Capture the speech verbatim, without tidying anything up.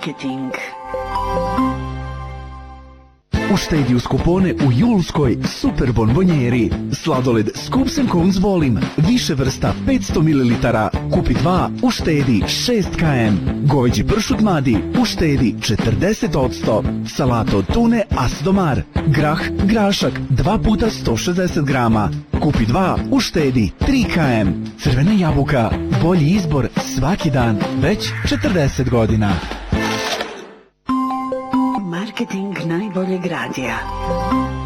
Marketing. Uštedi uz kupone u julskoj super bonbonjeri. Sladoled Scoops and Cones Volim. Više vrsta petsto mililitara. Kupi dva, uštedi šest kilograma. Goveđi pršut Madi, uštedi četrdeset posto. Salata od tune Asdomar. Grah, grašak, dva puta sto šezdeset grama. Kupi dva, uštedi tri kilograma. Crvena jabuka, bolji izbor svaki dan, već četrdeset godina. Marketing najboljeg radija.